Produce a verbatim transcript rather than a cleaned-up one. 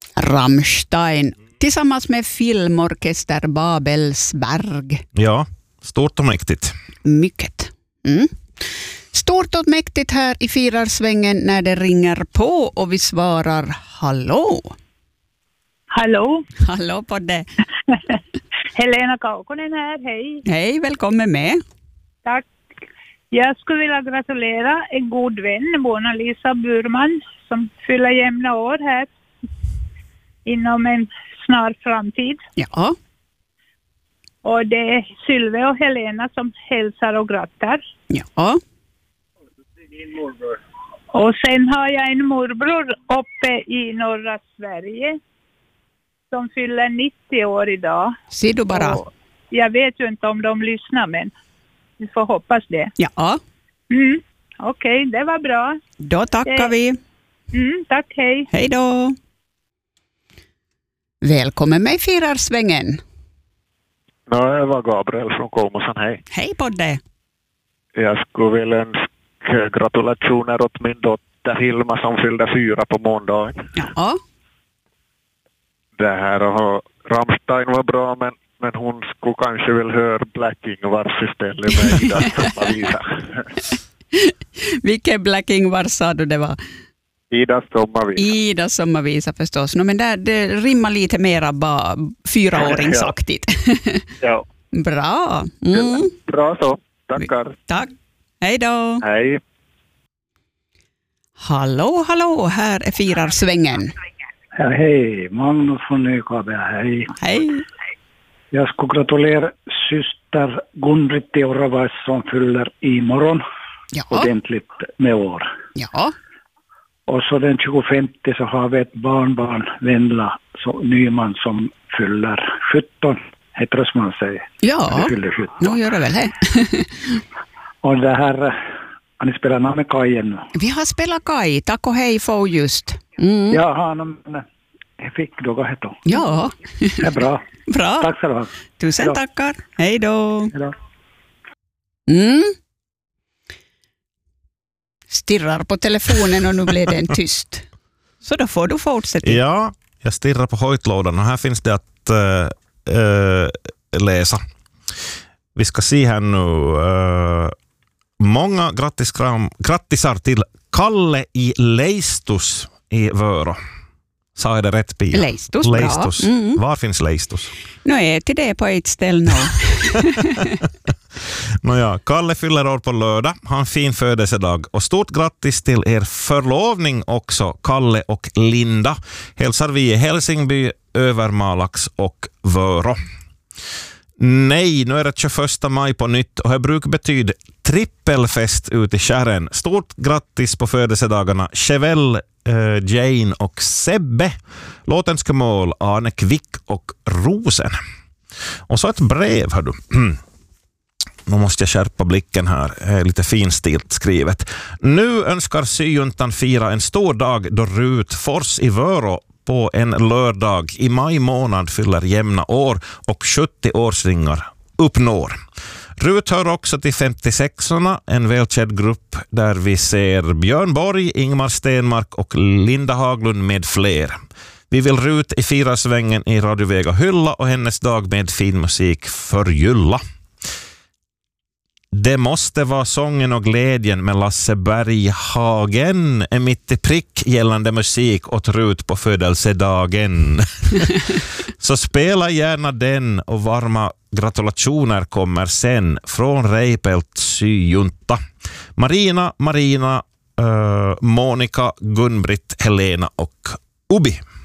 Rammstein tillsammans med filmorkester Babelsberg. Ja, stort och mäktigt. Mycket. Mm. Stort och mäktigt här i Firarsvängen när det ringer på och vi svarar hallå. Hallå. Hallå på det. Helena Kaukonen här, hej. Hej, välkommen med. Tack. Jag skulle vilja gratulera en god vän, Mona-Lisa Burman, som fyller jämna år här inom en snar framtid. Ja. Och det är Sylve och Helena som hälsar och grattar. Ja. Och sen har jag en morbror uppe i norra Sverige som fyller nittio år idag. Ser du bara. Och jag vet ju inte om de lyssnar, men vi får hoppas det. Ja. Mm. Okej, okay, det var bra. Då tackar det... vi. Mm, tack, hej. Hej då. Välkommen med i Firarsvängen. Ja, jag var Gabriel från Kolmosen, hej. Hej på det. Jag skulle vilja önska gratulationer åt min dotter Hilma som fyllde fyra på måndagen. Ja. Det här och Rammstein var bra, men, men hon skulle kanske vilja höra Blacking Vars istället med Ida Sommarvisa. Vilken Blacking Vars sa du det var? Ida Sommarvisa. Ida Sommarvisa förstås. No, men där, det rimmar lite mera bara fyraåringsaktigt. Ja. Bra. Mm. Bra så. Tackar. Tack. Hej då. Hej. Hallå, hallå. Här är Firarsvängen. Ja, hej, Magnus från Nykabe, hej. Hej. Jag skulle gratulera syster Gun-Britt Teoravas som fyller imorgon. Ja. Ordentligt med år. Ja. Och så den tjugofemte så har vi ett barnbarn, Vendla så, Nyman, som fyller sjutton. Heter man sig. Ja, fyller sjutton. nu gör det väl det. Och det här, har ni spelat namn med Kajen? Vi har spelat Kaj, tack och hej få just. Mm. Jaha, men jag fick då vad heter. Ja. Det är bra. Bra. Tack så du ha. Tusen Hejdå. tackar. Hej då. Hejdå. Mm. Stirrar på telefonen och nu blev den tyst. Så då får du fortsätta. Ja, jag stirrar på höjtlådan och här finns det att äh, äh, läsa. Vi ska se här nu. Äh, många grattis, kram, grattisar till Kalle i Leistus i Vörå. Sa jag det rätt, Pia? Leistus, Leistus. bra. Mm. Var finns Leistus? Nu är till det på ett ställe nu. Nåja, Kalle fyller år på lördag. Han har en fin födelsedag. Och stort grattis till er förlovning också, Kalle och Linda. Hälsar vi i Helsingby, Övermalax och Vörå. Nej, nu är det tjugoförsta maj på nytt och det brukar betyda trippelfest ute i Kärren. Stort grattis på födelsedagarna Chevelle, eh, Jane och Sebbe. Låtenskemål Arne Kvick och Rosen. Och så ett brev, hör du. Nu måste jag skärpa blicken här. Det är lite finstilt skrivet. Nu önskar syjuntan fira en stor dag då Rut Fors i Vörå på en lördag i maj månad fyller jämna år och sjuttio-årsringar uppnår. Rut hör också till femtiosexorna, en välkänd grupp där vi ser Björn Borg, Ingmar Stenmark och Linda Haglund med fler. Vi vill Rut i Firarsvängen i Radio Vega hylla och hennes dag med fin musik förgylla. Det måste vara sången och glädjen med Lasse Berghagen är mitt i prick gällande musik åt Rut på födelsedagen. Så spela gärna den och varma gratulationer kommer sen från Reipelt syjunta. Marina, Marina, uh, Monica, Gun-Britt, Helena och Ubi.